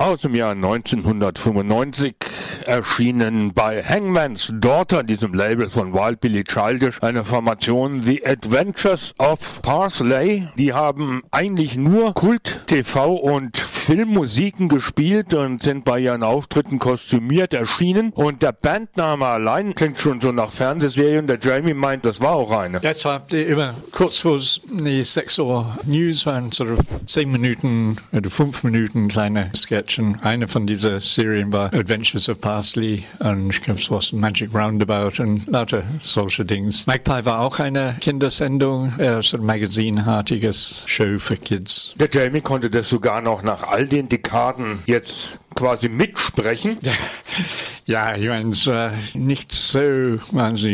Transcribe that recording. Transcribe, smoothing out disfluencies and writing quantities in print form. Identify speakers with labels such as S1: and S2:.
S1: aus dem Jahr 1995, erschienen bei Hangman's Daughter, diesem Label von Wild Billy Childish, eine Formation The Adventures of Parsley. Die haben eigentlich nur Kult-TV und Filmmusiken gespielt und sind bei ihren Auftritten kostümiert erschienen. Und der Bandname allein klingt schon so nach Fernsehserien. Der Jamie meint, das war auch eine.
S2: Ja, es war immer kurz vor die 6 Uhr News, waren so 10 Minuten oder 5 Minuten kleine Sketchen. Eine von dieser Serien war Adventures of Parsley und ich glaube, es war Magic Roundabout und lauter solche Dinge. Magpie war auch eine Kindersendung, so ein magazinartiges Show für Kids.
S1: Der Jamie konnte das sogar noch nach all den Dekaden jetzt quasi mitsprechen.
S2: Ja, ich meine, es war nicht so wahnsinnig